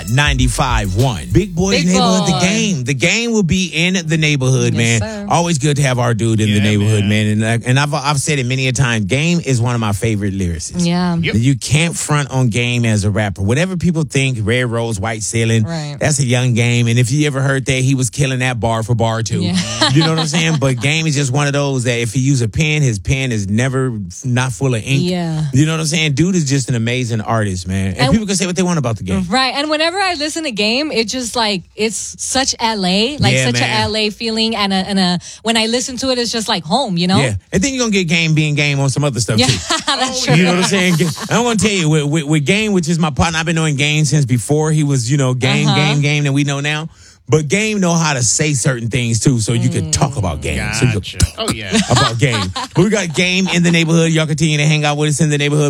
95.1. Big Boys Big Neighborhood, Boy. the game. The game will be in the neighborhood, Yes, man. sir. Always good to have our dude in the neighborhood, man. And I've said it many a time. Game is one of my favorite lyricists. Yeah. Yep. You can't front on Game as a rapper. Whatever people think, red rose, white ceiling, Right. that's a young Game. And if you ever heard that, he was killing that bar for bar too. Yeah. You know what I'm saying? But Game is just one of those that if he use a pen, his pen is never not full of ink. Yeah. You know what I'm saying? Dude is just an amazing artist, man. And people can say what they want about the Game. Right. And whenever I listen to Game, it just like, it's such LA, like Yeah, such man. a LA feeling. And when I listen to it, it's just like home, you know? Yeah. And then you're going to get Game being Game on some other stuff Yeah, too. that's true. You know what I'm saying? I'm going to tell you, with Game, which is my partner, I've been knowing Game since before he was, Game that we know now. But Game know how to say certain things too, so you can talk about Game. So you can Gotcha. talk Oh, yeah. about Game. But we got Game in the neighborhood. Y'all continue to hang out with us in the neighborhood.